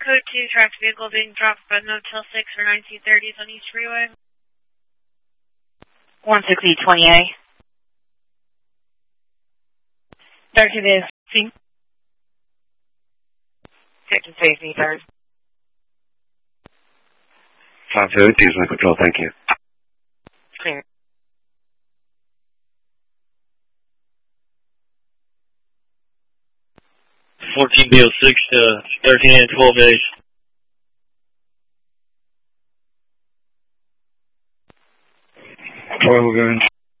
Code 2, tracked vehicle being dropped by Motel 6 for 1930s on East Freeway. 160-20A. Directed is C. Captain Safety, third. 5-2, diesel control, thank you. Clear. B06 to 13 and 12 days. Going.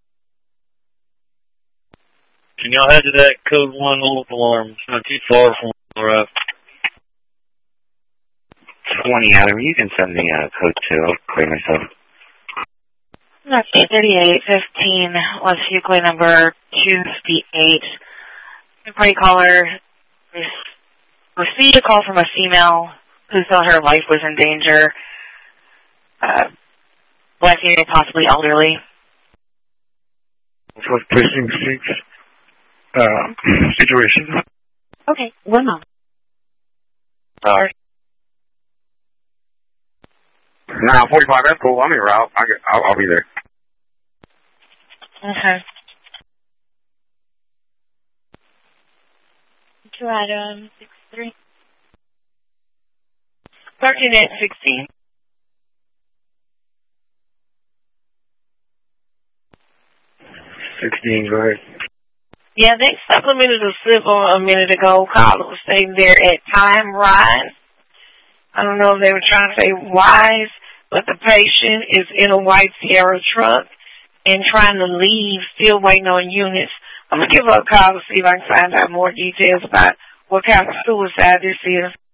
Can y'all head to that code 1 loop alarm? It's not too far from where we're at. 20 Adam, you can send me code 2. I'll clear myself. That's 3815, was vehicle number 258. The party caller received a call from a female who thought her life was in danger. Black female, possibly elderly. What's precinct 6 situation? Okay, 1 moment. Sorry. Nah, 45, that's cool. I'm en route. I'll be there. Okay. 2 Adam 63. 13 at 16. 16, go ahead. Yeah, they supplemented a slip on a minute ago. Caller was staying there at Time Rise. I don't know if they were trying to say Wise, but the patient is in a white Sierra truck and trying to leave, still waiting on units. I'm going to give her a call to see if I can find out more details about what kind of suicide this is.